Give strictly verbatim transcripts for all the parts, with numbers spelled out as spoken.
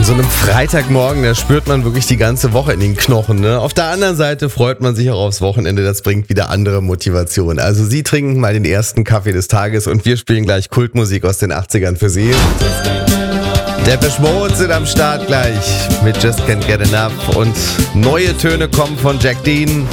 so einem Freitagmorgen, da spürt man wirklich die ganze Woche in den Knochen. Ne? Auf der anderen Seite freut man sich auch aufs Wochenende, das bringt wieder andere Motivation. Also Sie trinken mal den ersten Kaffee des Tages und wir spielen gleich Kultmusik aus den achtzigern für Sie. Depeche Mode sind am Start gleich mit Just Can't Get Enough und neue Töne kommen von Jack Dean.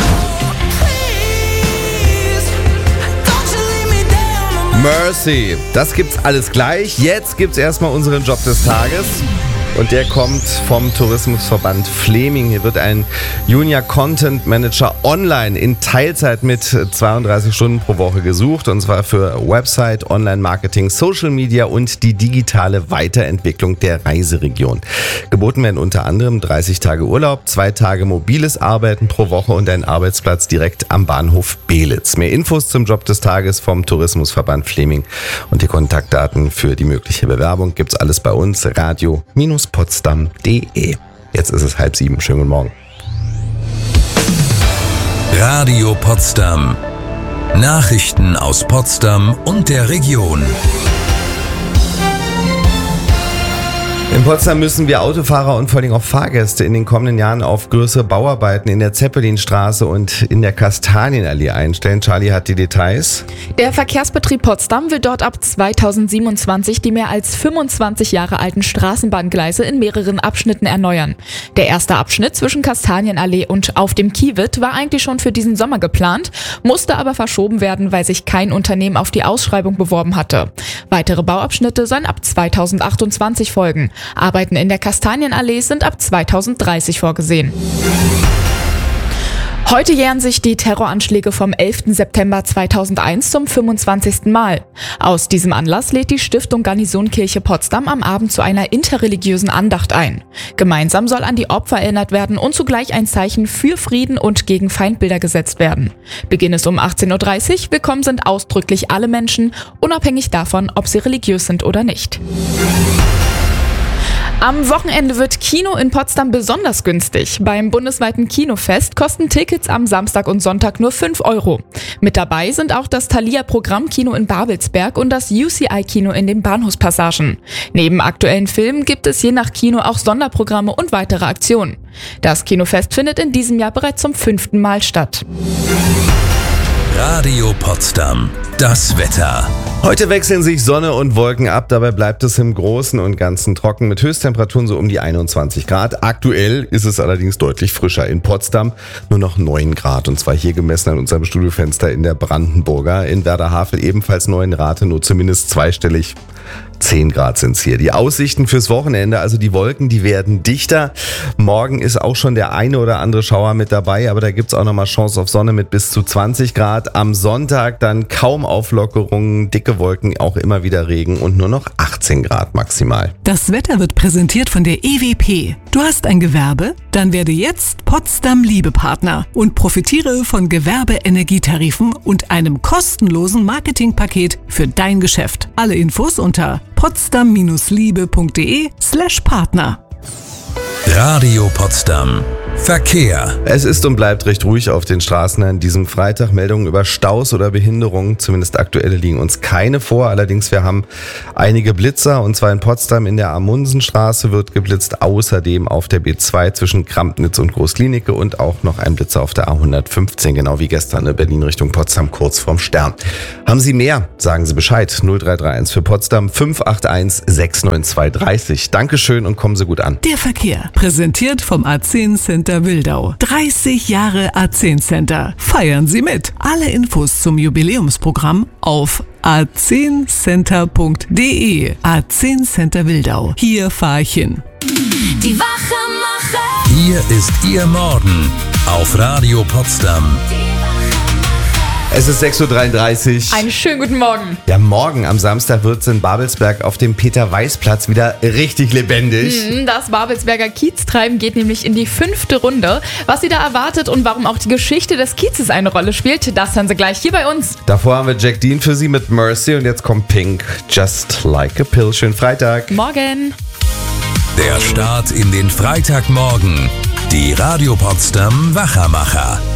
Mercy, das gibt's alles gleich. Jetzt gibt's erstmal unseren Job des Tages. Und der kommt vom Tourismusverband Fleming. Hier wird ein Junior Content Manager online in Teilzeit mit zweiunddreißig Stunden pro Woche gesucht. Und zwar für Website, Online-Marketing, Social Media und die digitale Weiterentwicklung der Reiseregion. Geboten werden unter anderem dreißig Tage Urlaub, zwei Tage mobiles Arbeiten pro Woche und ein Arbeitsplatz direkt am Bahnhof Beelitz. Mehr Infos zum Job des Tages vom Tourismusverband Fleming und die Kontaktdaten für die mögliche Bewerbung gibt's alles bei uns. Radio Potsdam punkt de. Jetzt ist es halb sieben. Schönen guten Morgen. Radio Potsdam. Nachrichten aus Potsdam und der Region. In Potsdam müssen wir Autofahrer und vor allem auch Fahrgäste in den kommenden Jahren auf größere Bauarbeiten in der Zeppelinstraße und in der Kastanienallee einstellen. Charlie hat die Details. Der Verkehrsbetrieb Potsdam will dort ab zweitausendsiebenundzwanzig die mehr als fünfundzwanzig Jahre alten Straßenbahngleise in mehreren Abschnitten erneuern. Der erste Abschnitt zwischen Kastanienallee und auf dem Kiewit war eigentlich schon für diesen Sommer geplant, musste aber verschoben werden, weil sich kein Unternehmen auf die Ausschreibung beworben hatte. Weitere Bauabschnitte sollen ab zweitausendachtundzwanzig folgen. Arbeiten in der Kastanienallee sind ab zweitausenddreißig vorgesehen. Heute jähren sich die Terroranschläge vom elften September zweitausendeins zum fünfundzwanzigsten Mal. Aus diesem Anlass lädt die Stiftung Garnisonkirche Potsdam am Abend zu einer interreligiösen Andacht ein. Gemeinsam soll an die Opfer erinnert werden und zugleich ein Zeichen für Frieden und gegen Feindbilder gesetzt werden. Beginn ist um achtzehn Uhr dreißig. Willkommen sind ausdrücklich alle Menschen, unabhängig davon, ob sie religiös sind oder nicht. Am Wochenende wird Kino in Potsdam besonders günstig. Beim bundesweiten Kinofest kosten Tickets am Samstag und Sonntag nur fünf Euro. Mit dabei sind auch das Thalia Programmkino in Babelsberg und das U C I-Kino in den Bahnhofspassagen. Neben aktuellen Filmen gibt es je nach Kino auch Sonderprogramme und weitere Aktionen. Das Kinofest findet in diesem Jahr bereits zum fünften Mal statt. Radio Potsdam. Das Wetter. Heute wechseln sich Sonne und Wolken ab, dabei bleibt es im Großen und Ganzen trocken mit Höchsttemperaturen so um die einundzwanzig Grad. Aktuell ist es allerdings deutlich frischer. In Potsdam nur noch neun Grad und zwar hier gemessen an unserem Studiofenster in der Brandenburger. In Werderhavel ebenfalls neun Grad, nur zumindest zweistellig. zehn Grad sind's hier. Die Aussichten fürs Wochenende, also die Wolken, die werden dichter. Morgen ist auch schon der eine oder andere Schauer mit dabei, aber da gibt's auch nochmal Chance auf Sonne mit bis zu zwanzig Grad. Am Sonntag dann kaum Auflockerungen, dicke Wolken, auch immer wieder Regen und nur noch achtzehn Grad maximal. Das Wetter wird präsentiert von der E W P. Du hast ein Gewerbe? Dann werde jetzt Potsdam Liebepartner und profitiere von Gewerbeenergietarifen und einem kostenlosen Marketingpaket für dein Geschäft. Alle Infos unter potsdam liebe punkt de slash Partner. Radio Potsdam. Verkehr. Es ist und bleibt recht ruhig auf den Straßen an diesem Freitag. Meldungen über Staus oder Behinderungen, zumindest aktuelle, liegen uns keine vor. Allerdings, wir haben einige Blitzer und zwar in Potsdam in der Amundsenstraße wird geblitzt. Außerdem auf der B zwei zwischen Krampnitz und Großklinike und auch noch ein Blitzer auf der A hundertfünfzehn, genau wie gestern in Berlin Richtung Potsdam kurz vorm Stern. Haben Sie mehr? Sagen Sie Bescheid. null drei drei eins für Potsdam fünf acht eins sechs neun zwei drei null. Dankeschön und kommen Sie gut an. Der Verkehr, präsentiert vom A zehn Center Wildau. dreißig Jahre A zehn Center. Feiern Sie mit. Alle Infos zum Jubiläumsprogramm auf a zehn center punkt de. A zehn Center Wildau. Hier fahr ich hin. Die Wachemacher. Hier ist Ihr Morgen auf Radio Potsdam. Es ist sechs Uhr dreiunddreißig. Einen schönen guten Morgen. Ja, morgen am Samstag wird es in Babelsberg auf dem Peter-Weiß-Platz wieder richtig lebendig. Das Babelsberger Kieztreiben geht nämlich in die fünfte Runde. Was sie da erwartet und warum auch die Geschichte des Kiezes eine Rolle spielt, das hören Sie gleich hier bei uns. Davor haben wir Jack Dean für Sie mit Mercy und jetzt kommt Pink, Just Like a Pill. Schönen Freitag. Morgen. Der Start in den Freitagmorgen. Die Radio Potsdam Wachamacher.